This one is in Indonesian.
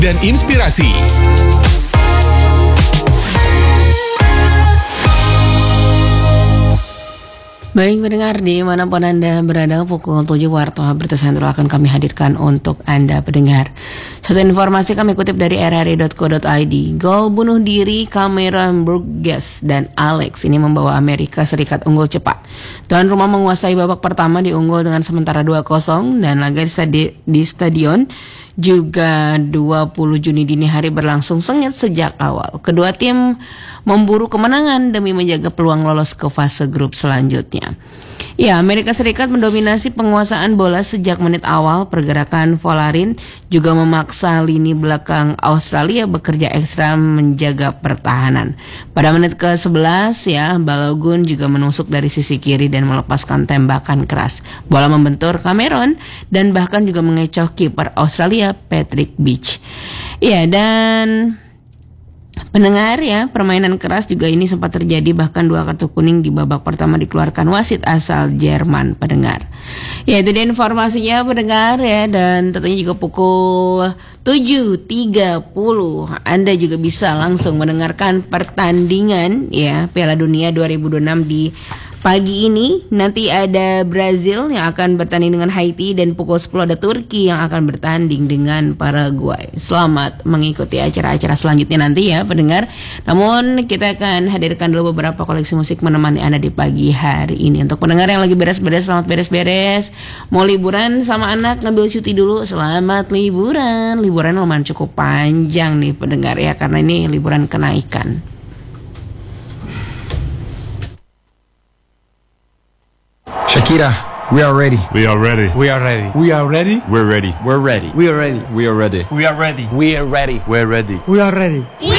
dan inspirasi. Baik pendengar, dimanapun Anda berada, pukul 7 Warta Berita Sentral akan kami hadirkan untuk Anda pendengar. Satu informasi kami kutip dari rri.co.id. Gol bunuh diri Cameron Burgess dan Alex ini membawa Amerika Serikat unggul cepat. Tuan rumah menguasai babak pertama, diunggul dengan sementara 2-0 dan laga di stadion juga 20 Juni dini hari berlangsung sengit sejak awal. Kedua tim memburu kemenangan demi menjaga peluang lolos ke fase grup selanjutnya. Ya, Amerika Serikat mendominasi penguasaan bola sejak menit awal. Pergerakan Volarin juga memaksa lini belakang Australia bekerja ekstra menjaga pertahanan. Pada menit ke-11 ya, Balogun juga menusuk dari sisi kiri dan melepaskan tembakan keras. Bola membentur Cameron dan bahkan juga mengecoh kiper Australia Patrick Beach. Ya, dan pendengar ya, permainan keras juga ini sempat terjadi, bahkan 2 kartu kuning di babak pertama dikeluarkan wasit asal Jerman pendengar. Ya, itu dia informasinya pendengar ya, dan tentunya juga pukul 7.30 Anda juga bisa langsung mendengarkan pertandingan ya Piala Dunia 2026 di pagi ini. Nanti ada Brazil yang akan bertanding dengan Haiti dan pukul 10 ada Turki yang akan bertanding dengan Paraguay. Selamat mengikuti acara-acara selanjutnya nanti ya pendengar. Namun kita akan hadirkan dulu beberapa koleksi musik menemani Anda di pagi hari ini. Untuk pendengar yang lagi beres-beres, selamat beres-beres. Mau liburan sama anak, ngambil cuti dulu, selamat liburan. Liburan lumayan cukup panjang nih pendengar ya, karena ini liburan kenaikan. Shakira, we are ready. We are ready. We are ready. We are ready. We're ready. We're ready. We are ready. We are ready. We are ready. We are ready. We're ready. We're ready. We are ready. We